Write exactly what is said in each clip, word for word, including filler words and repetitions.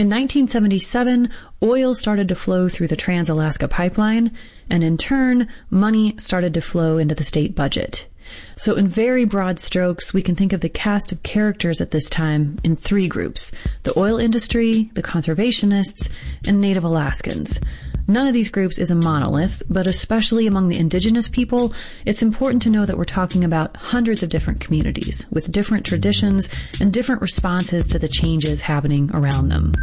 In nineteen seventy-seven, oil started to flow through the Trans-Alaska Pipeline, and in turn, money started to flow into the state budget. So in very broad strokes, we can think of the cast of characters at this time in three groups: the oil industry, the conservationists, and Native Alaskans. None of these groups is a monolith, but especially among the indigenous people, it's important to know that we're talking about hundreds of different communities with different traditions and different responses to the changes happening around them.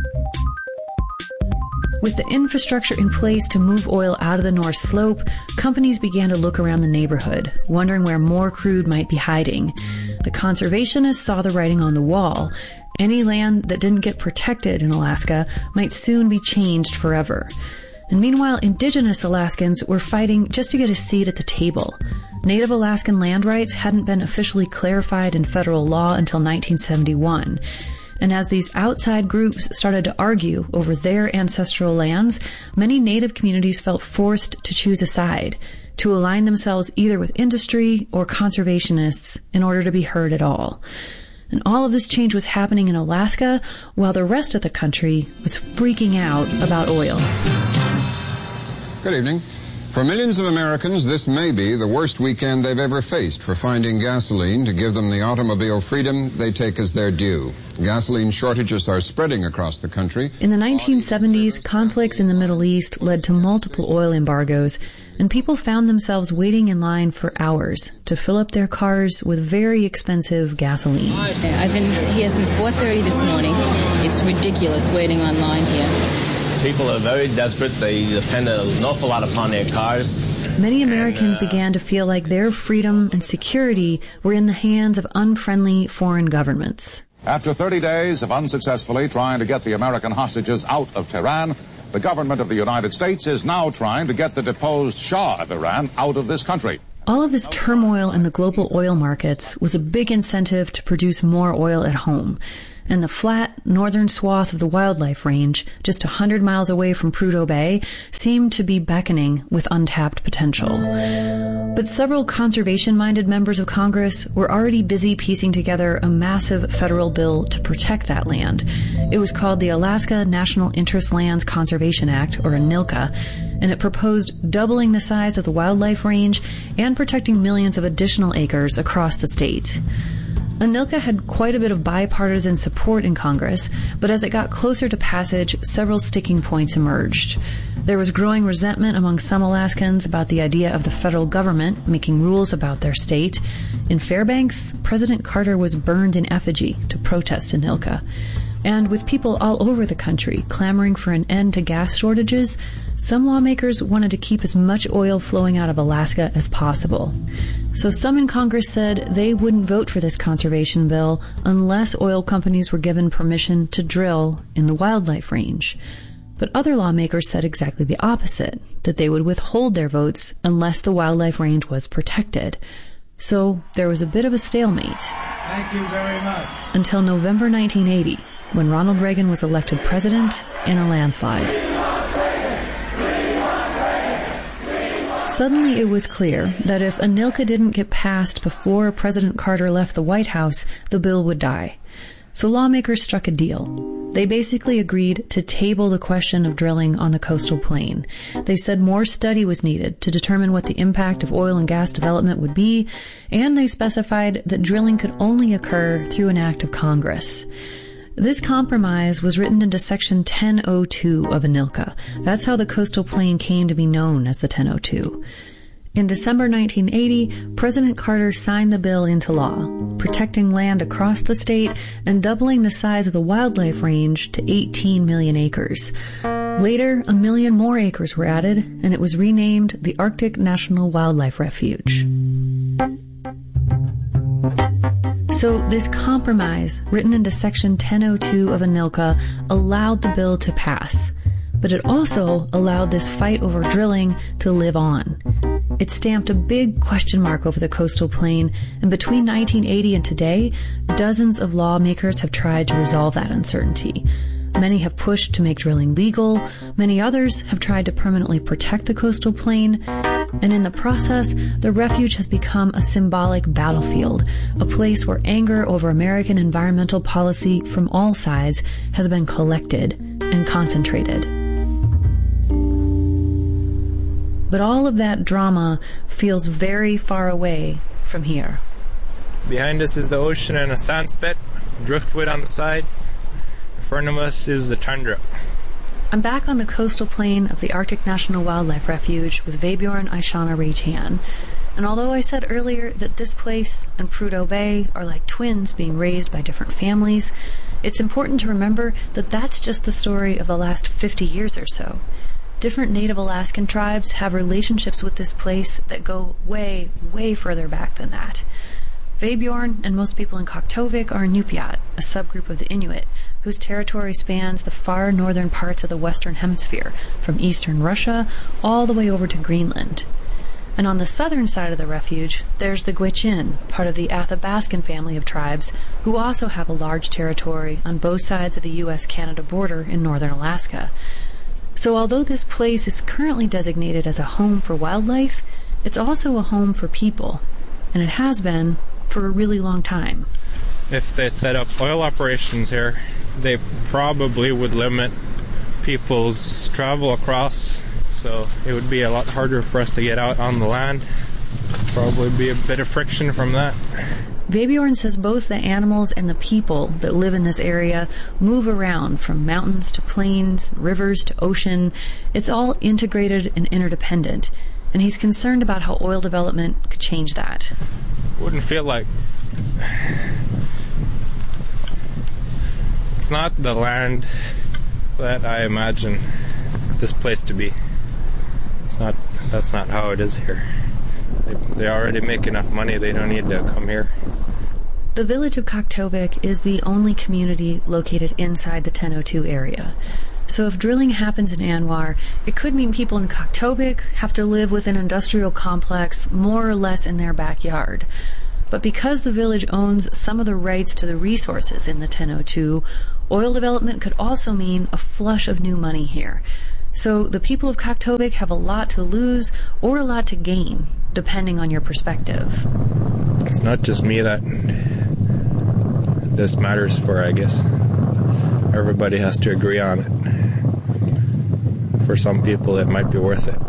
With the infrastructure in place to move oil out of the North Slope, companies began to look around the neighborhood, wondering where more crude might be hiding. The conservationists saw the writing on the wall. Any land that didn't get protected in Alaska might soon be changed forever. And meanwhile, indigenous Alaskans were fighting just to get a seat at the table. Native Alaskan land rights hadn't been officially clarified in federal law until nineteen seventy-one. And as these outside groups started to argue over their ancestral lands, many Native communities felt forced to choose a side, to align themselves either with industry or conservationists in order to be heard at all. And all of this change was happening in Alaska while the rest of the country was freaking out about oil. Good evening. For millions of Americans, this may be the worst weekend they've ever faced for finding gasoline to give them the automobile freedom they take as their due. Gasoline shortages are spreading across the country. In the nineteen seventies, conflicts in the Middle East led to multiple oil embargoes, and people found themselves waiting in line for hours to fill up their cars with very expensive gasoline. I've been here since four thirty this morning. It's ridiculous waiting online here. People are very desperate. They depend an awful lot upon their cars. Many Americans and, uh, began to feel like their freedom and security were in the hands of unfriendly foreign governments. After thirty days of unsuccessfully trying to get the American hostages out of Tehran, the government of the United States is now trying to get the deposed Shah of Iran out of this country. All of this turmoil in the global oil markets was a big incentive to produce more oil at home. And the flat northern swath of the Wildlife Range, just one hundred miles away from Prudhoe Bay, seemed to be beckoning with untapped potential. But several conservation-minded members of Congress were already busy piecing together a massive federal bill to protect that land. It was called the Alaska National Interest Lands Conservation Act, or ANILCA, and it proposed doubling the size of the Wildlife Range and protecting millions of additional acres across the state. ANILCA had quite a bit of bipartisan support in Congress, but as it got closer to passage, several sticking points emerged. There was growing resentment among some Alaskans about the idea of the federal government making rules about their state. In Fairbanks, President Carter was burned in effigy to protest ANILCA. And with people all over the country clamoring for an end to gas shortages, some lawmakers wanted to keep as much oil flowing out of Alaska as possible. So some in Congress said they wouldn't vote for this conservation bill unless oil companies were given permission to drill in the Wildlife Range. But other lawmakers said exactly the opposite, that they would withhold their votes unless the Wildlife Range was protected. So there was a bit of a stalemate. Thank you very much. Until November nineteen eighty, when Ronald Reagan was elected president in a landslide. Suddenly it was clear that if ANILCA didn't get passed before President Carter left the White House, the bill would die. So lawmakers struck a deal. They basically agreed to table the question of drilling on the coastal plain. They said more study was needed to determine what the impact of oil and gas development would be, and they specified that drilling could only occur through an act of Congress. This compromise was written into Section ten oh two of ANILCA. That's how the coastal plain came to be known as the ten oh two. In December nineteen eighty, President Carter signed the bill into law, protecting land across the state and doubling the size of the Wildlife Range to eighteen million acres. Later, a million more acres were added, and it was renamed the Arctic National Wildlife Refuge. So this compromise, written into Section ten oh two of ANILCA, allowed the bill to pass. But it also allowed this fight over drilling to live on. It stamped a big question mark over the coastal plain, and between nineteen eighty and today, dozens of lawmakers have tried to resolve that uncertainty. Many have pushed to make drilling legal. Many others have tried to permanently protect the coastal plain. And in the process, the refuge has become a symbolic battlefield, a place where anger over American environmental policy from all sides has been collected and concentrated. But all of that drama feels very far away from here. Behind us is the ocean and a sand spit, driftwood on the side. In front of us is the tundra. I'm back on the coastal plain of the Arctic National Wildlife Refuge with Vebjorn Aishana Reitan. And although I said earlier that this place and Prudhoe Bay are like twins being raised by different families, it's important to remember that that's just the story of the last fifty years or so. Different Native Alaskan tribes have relationships with this place that go way, way further back than that. Vebjorn and most people in Kaktovik are Inupiat, a subgroup of the Inuit, whose territory spans the far northern parts of the Western Hemisphere, from eastern Russia all the way over to Greenland. And on the southern side of the refuge, there's the Gwich'in, part of the Athabaskan family of tribes, who also have a large territory on both sides of the U S Canada border in northern Alaska. So although this place is currently designated as a home for wildlife, it's also a home for people, and it has been for a really long time. If they set up oil operations here, they probably would limit people's travel across, so it would be a lot harder for us to get out on the land. Probably be a bit of friction from that. Vebjorn says both the animals and the people that live in this area move around from mountains to plains, rivers to ocean. It's all integrated and interdependent, and he's concerned about how oil development could change that. Wouldn't feel like... It's not the land that I imagine this place to be. It's not. That's not how it is here. They, they already make enough money, they don't need to come here. The village of Kaktovik is the only community located inside the ten oh two area. So if drilling happens in Anwar, it could mean people in Kaktovik have to live with an industrial complex more or less in their backyard. But because the village owns some of the rights to the resources in the ten oh two, oil development could also mean a flush of new money here. So the people of Kaktovik have a lot to lose or a lot to gain, depending on your perspective. It's not just me that this matters for, I guess. Everybody has to agree on it. For some people, it might be worth it.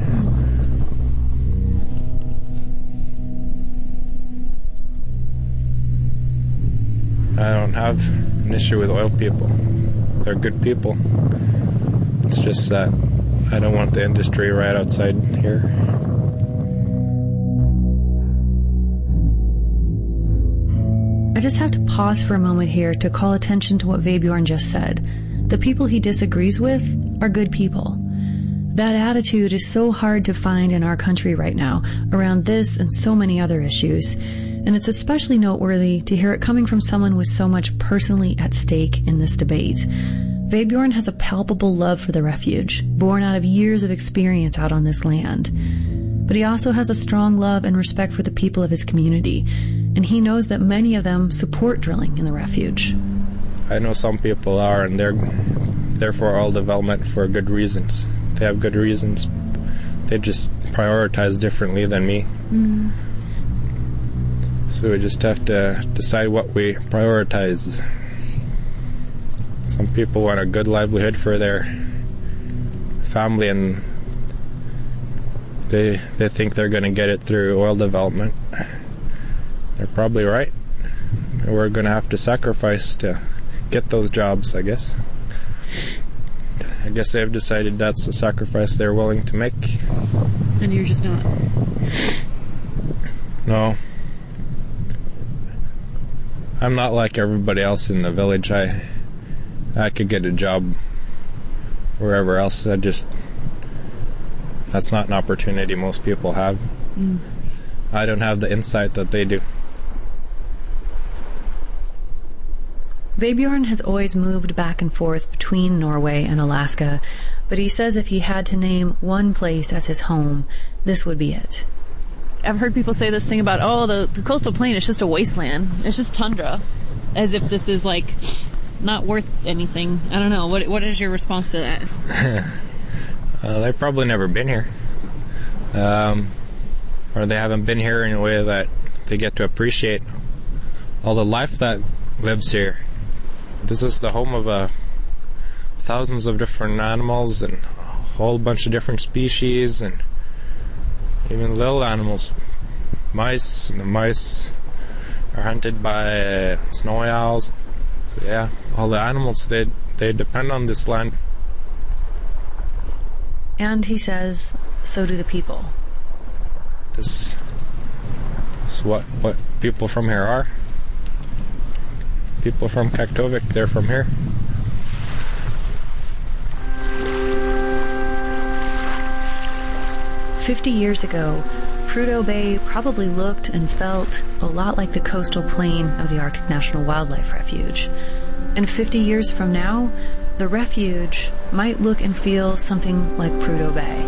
I don't have an issue with oil people. They're good people. It's just that I don't want the industry right outside here. I just have to pause for a moment here to call attention to what Vebjorn just said. The people he disagrees with are good people. That attitude is so hard to find in our country right now around this and so many other issues. And it's especially noteworthy to hear it coming from someone with so much personally at stake in this debate. Vebjorn has a palpable love for the refuge, born out of years of experience out on this land. But he also has a strong love and respect for the people of his community, and he knows that many of them support drilling in the refuge. I know some people are, and they're, they're for oil development for good reasons. They have good reasons. They just prioritize differently than me. Mm. So we just have to decide what we prioritize. Some people want a good livelihood for their family, and they they think they're going to get it through oil development. They're probably right. We're going to have to sacrifice to get those jobs, I guess. I guess they've decided that's the sacrifice they're willing to make. And you're just not? No. I'm not like everybody else in the village. I I could get a job wherever else. I just... That's not an opportunity most people have. Mm. I don't have the insight that they do. Vebjorn has always moved back and forth between Norway and Alaska, but he says if he had to name one place as his home, this would be it. I've heard people say this thing about, oh, the, the coastal plain is just a wasteland. It's just tundra. As if this is, like, not worth anything. I don't know. What What is your response to that? uh, they've probably never been here. um, or they haven't been here in a way that they get to appreciate all the life that lives here. This is the home of uh, thousands of different animals and a whole bunch of different species and even little animals, mice, and the mice are hunted by uh, snowy owls. So yeah, all the animals, they they depend on this land. And he says, so do the people. This is what, what people from here are. People from Kaktovik, they're from here. Fifty years ago, Prudhoe Bay probably looked and felt a lot like the coastal plain of the Arctic National Wildlife Refuge. And fifty years from now, the refuge might look and feel something like Prudhoe Bay.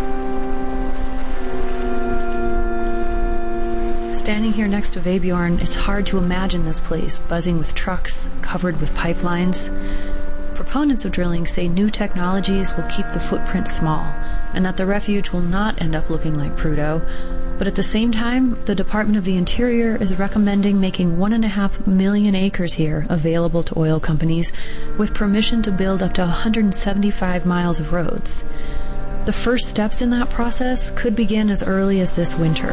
Standing here next to Vebjorn, it's hard to imagine this place buzzing with trucks covered with pipelines. Proponents of drilling say new technologies will keep the footprint small and that the refuge will not end up looking like Prudhoe. But at the same time, the Department of the Interior is recommending making one and a half million acres here available to oil companies with permission to build up to one hundred seventy-five miles of roads. The first steps in that process could begin as early as this winter.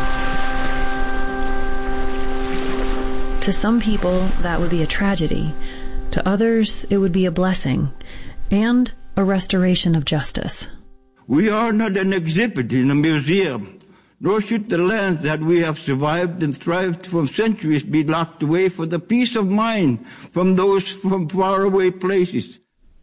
To some people, that would be a tragedy. To others, it would be a blessing and a restoration of justice. We are not an exhibit in a museum, nor should the lands that we have survived and thrived for centuries be locked away for the peace of mind from those from faraway places.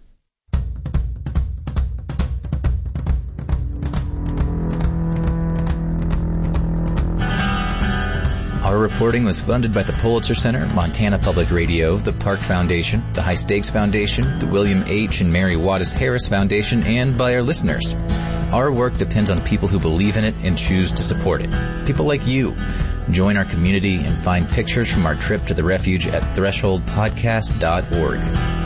Our reporting was funded by the Pulitzer Center, Montana Public Radio, the Park Foundation, the High Stakes Foundation, the William H. and Mary Wattis Harris Foundation, and by our listeners. Our work depends on people who believe in it and choose to support it. People like you. Join our community and find pictures from our trip to the refuge at threshold podcast dot org.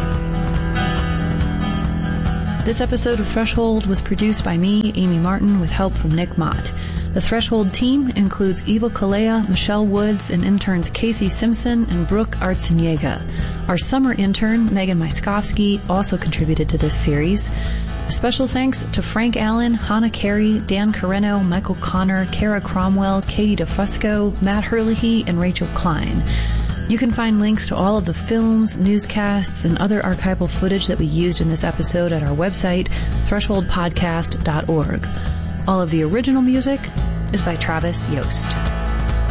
This episode of Threshold was produced by me, Amy Martin, with help from Nick Mott. The Threshold team includes Eva Kalea, Michelle Woods, and interns Casey Simpson and Brooke Artseniega. Our summer intern, Megan Myskovsky, also contributed to this series. A special thanks to Frank Allen, Hannah Carey, Dan Carreno, Michael Connor, Kara Cromwell, Katie DeFusco, Matt Herlihy, and Rachel Klein. You can find links to all of the films, newscasts, and other archival footage that we used in this episode at our website, threshold podcast dot org. All of the original music is by Travis Yost.